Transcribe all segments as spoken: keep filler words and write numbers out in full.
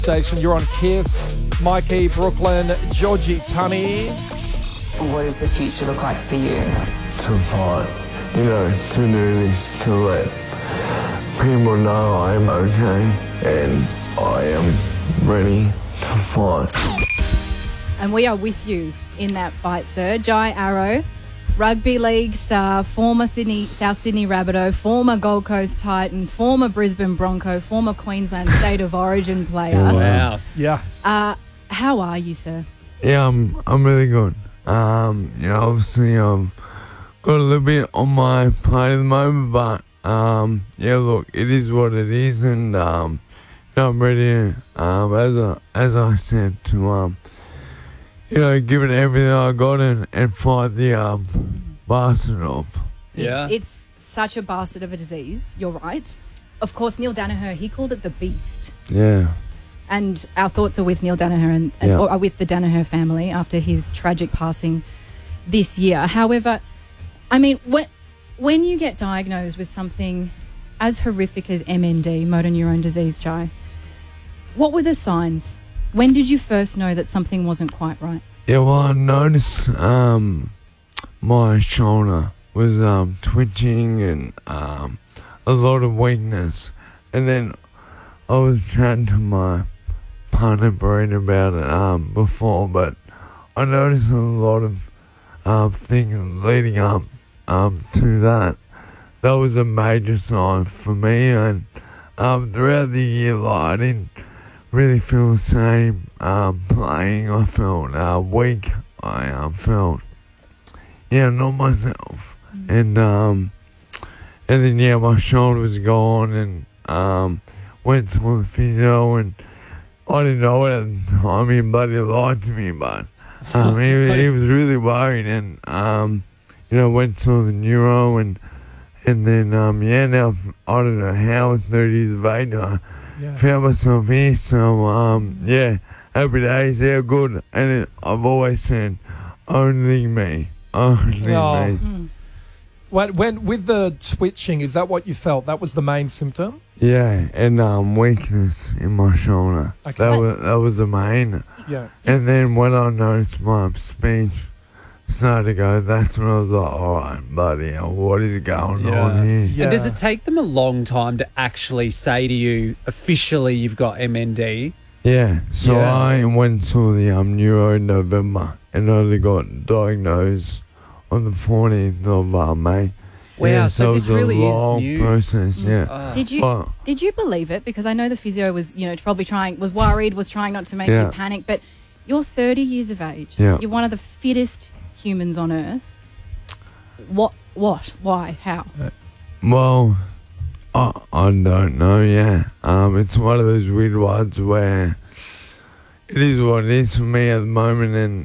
Station. You're on Kiss. Mikey, Brooklyn, Georgie, Tunny. What does the future look like for you? To fight, you know, to do this, to let people know I'm okay and I am ready to fight. And we are with you in that fight, sir. Jai Arrow, rugby league star, former Sydney, South Sydney Rabbitoh, former Gold Coast Titan, former Brisbane Bronco, former Queensland State of Origin player. Oh, wow. Yeah. Uh, how are you, sir? Yeah, I'm, I'm really good. Um, you know, obviously I've got a little bit on my plate at the moment, but um, yeah, look, it is what it is, and um, you know, I'm ready, um, as I, as I said, to um, you know, give it everything I got and, and fight the um, bastard off. Yeah. It's, it's such a bastard of a disease. You're right. Of course, Neil Danaher, he called it the beast. Yeah. And our thoughts are with Neil Danaher and, and Yeah. or are with the Danaher family after his tragic passing this year. However, I mean, when, when you get diagnosed with something as horrific as M N D, motor neurone disease, Jai, what were the signs? When did you first know that something wasn't quite right? Yeah, well, I noticed um, my shoulder was um, twitching and um, a lot of weakness. And then I was chatting to my partner, Breen, about it um, before, but I noticed a lot of um, things leading up um, to that. That was a major sign for me, and um, throughout the year, like, I didn't really feel the same um, playing. I felt uh, weak. I um, felt, yeah, not myself. Mm. And um, and then, yeah, my shoulder was gone, and um, went to the physio, and I didn't know it at the time. He bloody lied to me, but um, he, he was really worried, and um, you know, went to the neuro, and and then um, yeah, now I don't know how at thirty years of age I yeah. found myself here. So um, yeah, every day is how good, and it, I've always said, only me, only Oh. me. Mm. When, when with the twitching, is that what you felt? That was the main symptom? Yeah, and um, weakness in my shoulder. Okay. That was that was the main. Yeah. And then when I noticed my speech started to go, that's when I was like, all right, buddy, what is going Yeah. on here? Yeah. And does it take them a long time to actually say to you, officially, you've got M N D? Yeah, so Yeah. I went to the um, neuro in November and only got diagnosed on the fourteenth of uh, May. Wow, yeah, so so this it was really a is long new. process, yeah. Oh. Did you But- did you believe it? Because I know the physio was, you know, probably trying, was worried, was trying not to make Yeah. you panic. But you're thirty years of age. Yeah. You're one of the fittest humans on earth. What? What? Why? How? Well, I, I don't know, yeah. Um, it's one of those weird ones where it is what it is for me at the moment, and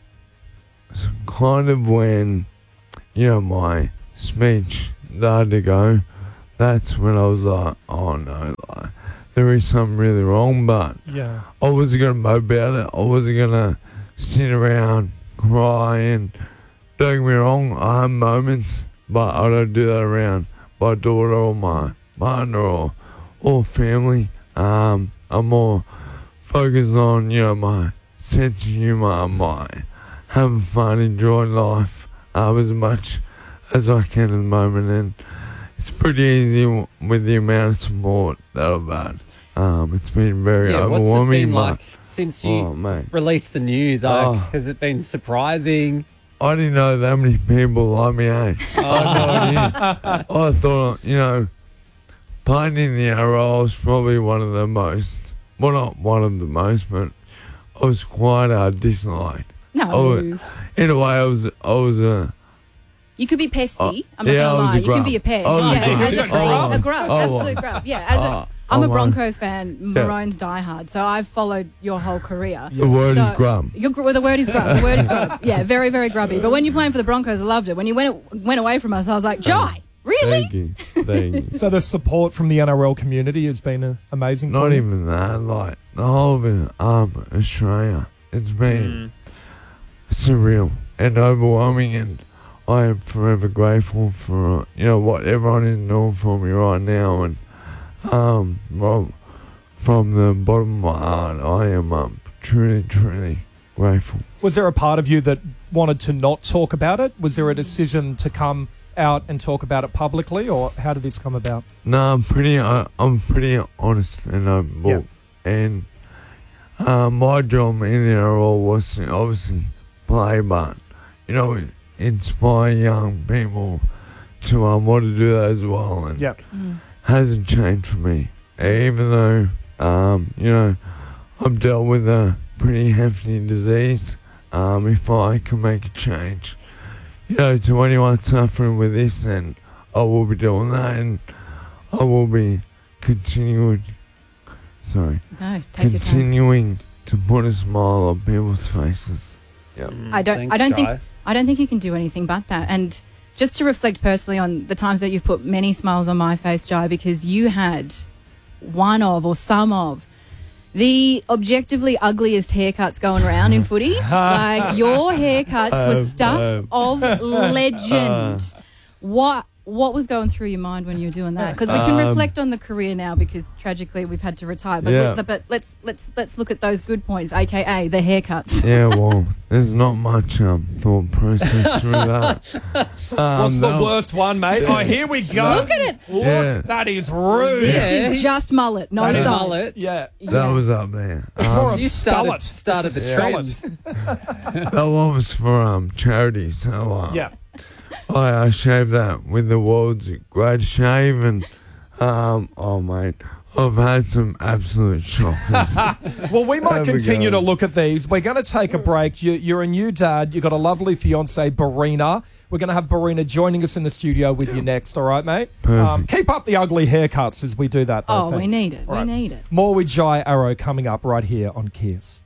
it's kind of when, you know, my speech started to go, that's when I was like, oh no, like, there is something really wrong, but Yeah. I wasn't going to moan about it. I wasn't going to sit around, cry, and don't get me wrong, I have moments, but I don't do that around my daughter or my partner or, or family. Um, I'm more focused on, you know, my sense of humour, my having fun, enjoying life um, as much as I can at the moment, and it's pretty easy w- with the amount of support that I've had. Um, it's been very Yeah, what's it overwhelming. been but- like since you oh, mate. released the news? Like, Oh. has it been surprising? I didn't know that many people like me, eh? I had no idea. I thought, you know, playing in the N R L, I was probably one of the most, well, not one of the most, but I was quite uh, disliked. No. Oh, in a way, I was, I was a... You could be pesty. Oh, I'm not yeah, I gonna was lie. a You can grub. be a pest. I was a yeah, grub. as a Oh, grub, a grub, oh, absolute oh. grub. Yeah, as a, Oh, I'm a oh, Broncos fan. Yeah. Maroons diehard, so I've followed your whole career. The word So- is grub. You're, gr- well, the word is grub. The word is grub. Yeah, very, very grubby. But when you're playing for the Broncos, I loved it. When you went went away from us, I was like, Jai, really? Thank you. Thank you. So the support from the N R L community has been uh, amazing. Not for you? even that, like, the whole of it, um, Australia, it's been surreal and overwhelming, and I am forever grateful for, you know, what everyone is doing for me right now, and, um, well, from the bottom of my heart, I am um, truly, truly grateful. Was there a part of you that wanted to not talk about it? Was there a decision to come out and talk about it publicly, or how did this come about? No, I'm pretty, uh, I'm pretty honest and open book. And uh, my job in the N R L was to obviously play, but, you know, inspire young people to um, want to do that as well. And Yep. Mm. hasn't changed for me. Even though, um, you know, I've dealt with a pretty hefty disease, um, if I can make a change, you know, to anyone suffering with this, then I will be doing that, and I will be continuing, sorry, No, take your time. continuing to put a smile on people's faces. Yep. Mm, I don't. thanks, I don't Jai. think. I don't think you can do anything but that. And just to reflect personally on the times that you've put many smiles on my face, Jai, because you had one of or some of the objectively ugliest haircuts going around in footy. Like your haircuts were Um, stuff um, of legend. What what was going through your mind when you were doing that? Because we can Um, reflect on the career now, because tragically we've had to retire. But, Yeah. look, but let's let's let's look at those good points, aka the haircuts. Yeah, well, there's not much um, thought process through that. Um, What's the that- worst one, mate? Oh, here we go. Look at it. Look, Yeah. that is rude. This Yeah. is just mullet, no That is size. mullet. Yeah. That was up there. It's more Um, of You started- skullet. started This is the skullet. that one was for um charity, so uh, Yeah. I, I shaved that with the world's great shave, and um, oh mate, I've had some absolute shockers. Well, we might Have a continue go. to look at these. We're going to take a break. You, you're a new dad. You've got a lovely fiancée, Barina. We're going to have Barina joining us in the studio with you next. All right, mate? Um, Perfect. keep up the ugly haircuts as we do that, though. Oh, we Thanks. need it. All We right. need it. More with Jai Arrow coming up right here on Kiss.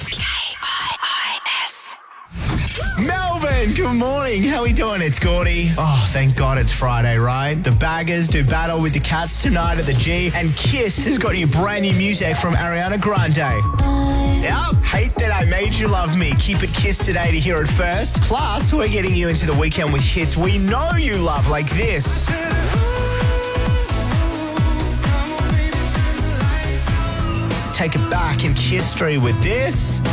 Melbourne, good morning. How we doing? It's Gordy. Oh, thank God it's Friday, right? The Baggers do battle with the Cats tonight at the G, and Kiss has got you brand new music from Ariana Grande. Yep, hate that I made you love me. Keep it Kiss today to hear it first. Plus, we're getting you into the weekend with hits we know you love, like this. Take it back in Kiss Street with this.